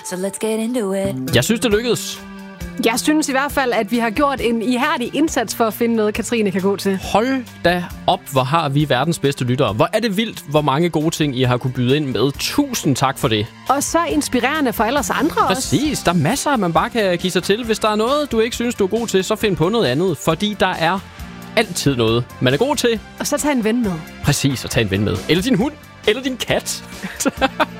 So let's get into it. Jeg synes, det lykkedes. Jeg synes i hvert fald, at vi har gjort en ihærdig indsats for at finde noget, Katrine kan gå til. Hold da op, hvor har vi verdens bedste lyttere. Hvor er det vildt, hvor mange gode ting, I har kunne byde ind med. Tusind tak for det. Og så inspirerende for alle os andre også. Præcis, der er masser, man bare kan give sig til. Hvis der er noget, du ikke synes, du er god til, så find på noget andet. Fordi der er altid noget, man er god til. Og så tag en ven med. Præcis, og tag en ven med. Eller din hund. Eller din kat.